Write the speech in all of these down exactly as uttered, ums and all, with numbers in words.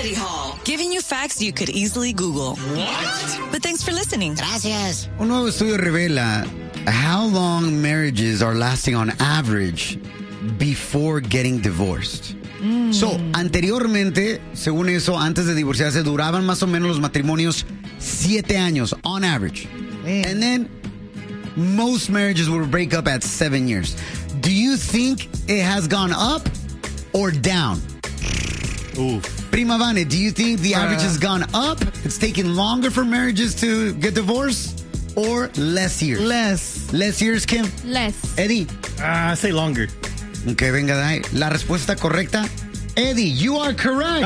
Eddie Hall, giving you facts you could easily Google. What? But thanks for listening. Gracias. Un nuevo estudio revela how long marriages are lasting on average before getting divorced. Mm. So, anteriormente, según eso, antes de divorciarse, duraban más o menos los matrimonios siete años on average. Man. And then, most marriages would break up at seven years. Do you think it has gone up or down? Ooh. Prima Vane, do you think the average uh, has gone up? It's taking longer for marriages to get divorced? Or less years? Less. Less years, Kim? Less. Eddie? Uh, I say longer. Ok, venga de ahí. La respuesta correcta. Eddie, you are correct.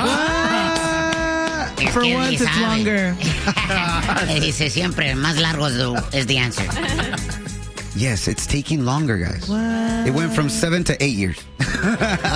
Ah. Es For once, it's sabe. longer. Dice siempre, más largo is the answer. Yes, it's taking longer, guys. What? It went from seven to eight years. Oh,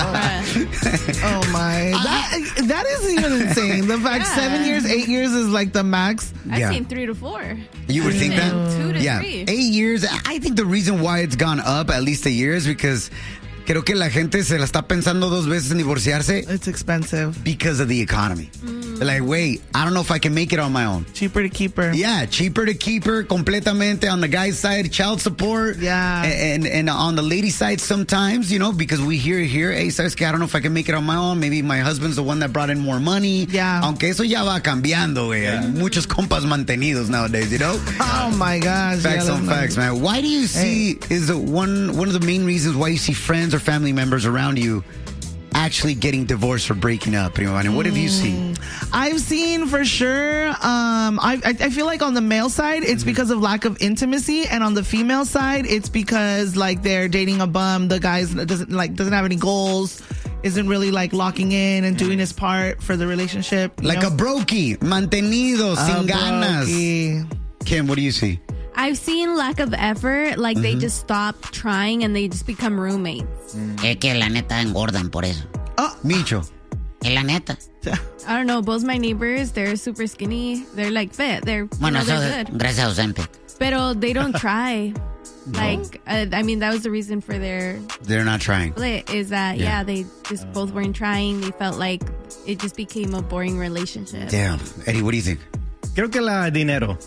oh my. That, that is even insane. The fact yeah. seven years, eight years is like the max. I've yeah. seen three to four. You would think that? Two to yeah. three. Eight years. I think the reason why it's gone up at least a year is because creo que la gente se la está pensando dos veces en divorciarse. It's expensive. Because of the economy. Mm. Like, wait, I don't know if I can make it on my own. Cheaper to keep her. Yeah, cheaper to keep her completamente. On the guy's side, child support. Yeah. And, and, and on the lady's side sometimes, you know, because we hear here, hey, sabes que I don't know if I can make it on my own. Maybe my husband's the one that brought in more money. Yeah. Aunque eso ya va cambiando, güey. Yeah. Hay muchos compas mantenidos nowadays, you know? Oh, my gosh. Facts yeah, on facts, man. Why do you see, hey. is it one, one of the main reasons why you see friends or family members around you actually getting divorced or breaking up, Prima Vane? What have you seen? I've seen for sure. Um, I, I feel like on the male side, it's mm-hmm. because of lack of intimacy, and on the female side, it's because like they're dating a bum. The guy doesn't like doesn't have any goals, isn't really like locking in and doing his part for the relationship. Like know? a brokey, mantenido, a sin ganas. Brokey. Kim, what do you see? I've seen lack of effort, like mm-hmm. they just stop trying and they just become roommates. Mm. Es que la neta engordan por eso. Oh, Micho. Es la neta. I don't know, both my neighbors, they're super skinny. They're like fit. They're, bueno, you know, eso they're good. Gracias a Ozempic. Pero they don't try. No? Like, uh, I mean, that was the reason for their... They're not trying. Split, is that, yeah. yeah, they just uh, both weren't trying. They felt like it just became a boring relationship. Damn. Eddie, what do you think? Creo que la dinero.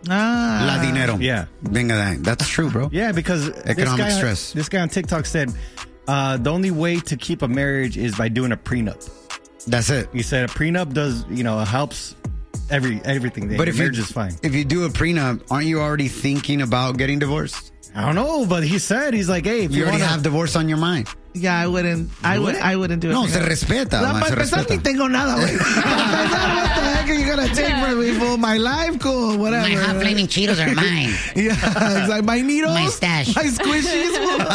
Ah. La dinero. Yeah. Venga, that. That's true, bro. Yeah, because economic this guy, stress. This guy on TikTok said uh, the only way to keep a marriage is by doing a prenup. That's it. He said a prenup does, you know, helps every everything. The but if marriage you, is fine. If you do a prenup, aren't you already thinking about getting divorced? I don't know, but he said, he's like, hey, if you, you already wanna... have divorce on your mind. Yeah, I wouldn't. I would. I wouldn't do it. No, se respeta. La, man, para se empezar, respeta. ni tengo nada, güey. What the heck are you gonna take yeah. from me for my life? Cool, whatever. My hot flaming Cheetos are mine. Yeah, it's like my needles, my stash, my squishies.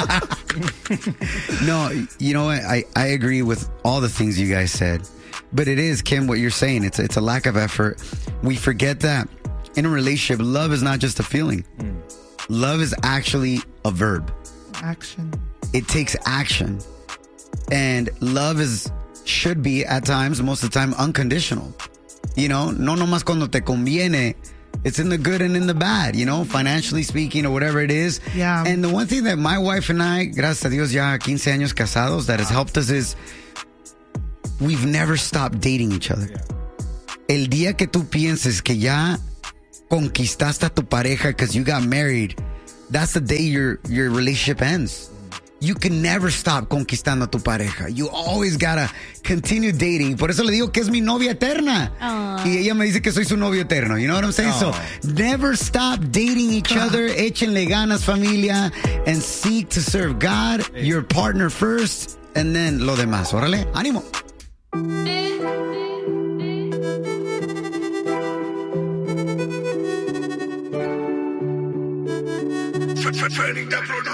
No, you know what? I, I agree with all the things you guys said, but it is, Kim, what you're saying. It's it's a lack of effort. We forget that in a relationship, love is not just a feeling. Mm. Love is actually a verb. Action. It takes action. And love is, should be at times, most of the time, unconditional. You know, no nomás cuando te conviene. It's in the good and in the bad, you know, financially speaking or whatever it is. Yeah. And the one thing that my wife and I, gracias a Dios, ya quince años casados, that has helped us is we've never stopped dating each other. Yeah. El día que tú pienses que ya conquistaste a tu pareja because you got married, that's the day your, your relationship ends. You can never stop conquistando a tu pareja. You always gotta continue dating. Por eso le digo que es mi novia eterna. Aww. Y ella me dice que soy su novio eterno. You know what I'm saying? Aww. So never stop dating each other. Échenle ganas, familia. And seek to serve God, hey. Your partner first, and then lo demás. Órale, ánimo.